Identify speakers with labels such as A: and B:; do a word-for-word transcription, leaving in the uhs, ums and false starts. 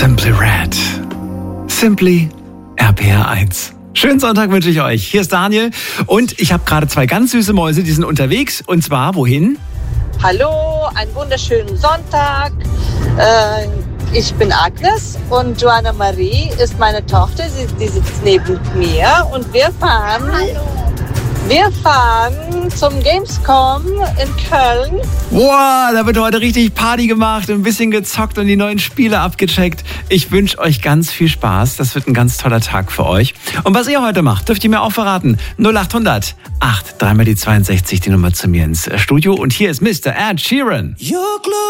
A: Simply Red. Simply R P R eins. Schönen Sonntag wünsche ich euch. Hier ist Daniel und ich habe gerade zwei ganz süße Mäuse, die sind unterwegs. Und zwar wohin?
B: Hallo, einen wunderschönen Sonntag. Äh, ich bin Agnes und Joanna Marie ist meine Tochter. Sie, die sitzt neben mir und wir fahren... Hallo. Wir fahren zum Gamescom in Köln.
A: Wow, da wird heute richtig Party gemacht, ein bisschen gezockt und die neuen Spiele abgecheckt. Ich wünsche euch ganz viel Spaß. Das wird ein ganz toller Tag für euch. Und was ihr heute macht, dürft ihr mir auch verraten. null acht hundert acht, dreimal die zweiundsechzig, die Nummer zu mir ins Studio. Und hier ist Mister Ed Sheeran.